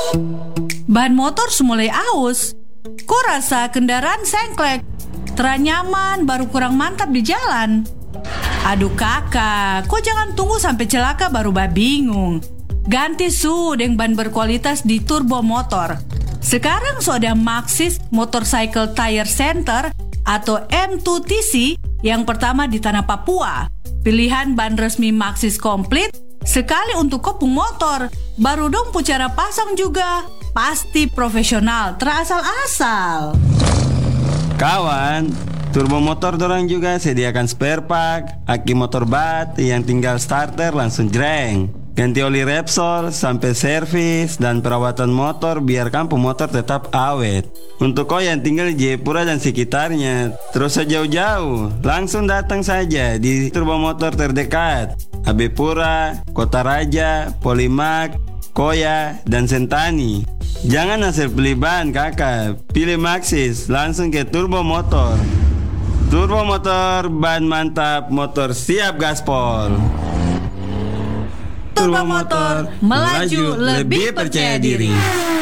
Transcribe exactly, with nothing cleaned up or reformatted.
Ban motor mulai aus. Kok rasa kendaraan sengklek, teranyaman baru kurang mantap di jalan. Aduh kakak, kok jangan tunggu sampai celaka baru bah bingung. Ganti su dengan ban berkualitas di turbo motor. Sekarang sudah Maxxis Motorcycle Tire Center atau M dua T C yang pertama di tanah Papua. Pilihan ban resmi Maxxis komplit sekali untuk kopung motor. Baru dong pu cara pasang juga. Pasti profesional, terasal-asal. Kawan, turbo motor dorang juga sediakan spare part, aki motor bat yang tinggal starter langsung jreng. Ganti oli Repsol sampai servis dan perawatan motor biar kampung motor tetap awet. Untuk kau yang tinggal di Jayapura dan sekitarnya, terus sejauh-jauh, langsung datang saja di turbo motor terdekat. Abepura, Kota Raja, Polimak, Koya, dan Sentani. Jangan hasil beli ban kakak, pilih Maxxis langsung ke turbo motor. Turbo motor, ban mantap, motor siap gaspol. Turbo motor, melaju lebih percaya diri.